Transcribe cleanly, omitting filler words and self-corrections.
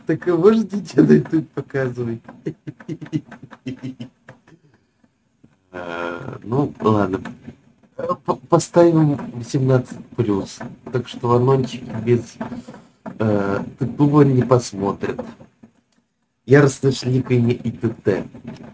Так и вы ждите на YouTube показывать. Ну, ладно. Поставим 18+. Так что анончики без такого не посмотрят. Яростное шликанье и т.т.